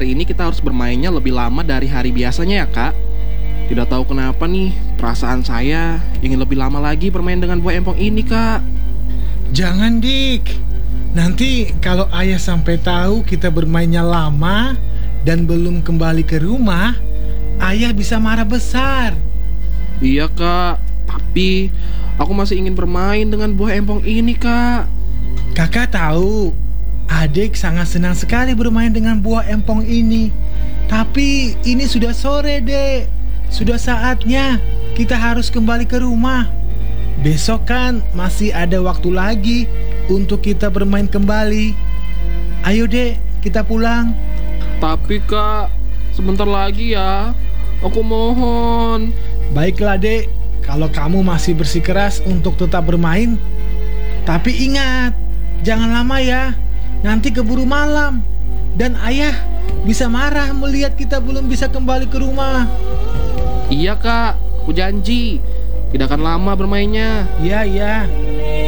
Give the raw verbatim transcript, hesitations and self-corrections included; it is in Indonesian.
hari ini kita harus bermainnya lebih lama dari hari biasanya ya kak. Tidak tahu kenapa nih, perasaan saya ingin lebih lama lagi bermain dengan buah empong ini kak. Jangan Dik, nanti kalau ayah sampai tahu kita bermainnya lama dan belum kembali ke rumah, ayah bisa marah besar. Iya kak, tapi aku masih ingin bermain dengan buah empong ini kak. Kakak tahu, adik sangat senang sekali bermain dengan buah empong ini. Tapi ini sudah sore dek, sudah saatnya kita harus kembali ke rumah. Besok kan masih ada waktu lagi untuk kita bermain kembali. Ayo dek, kita pulang. Tapi kak, sebentar lagi ya, aku mohon. Baiklah dek, kalau kamu masih bersikeras untuk tetap bermain. Tapi ingat, jangan lama ya, nanti keburu malam. Dan ayah bisa marah melihat kita belum bisa kembali ke rumah. Iya kak, aku janji tidak akan lama bermainnya. Iya, iya.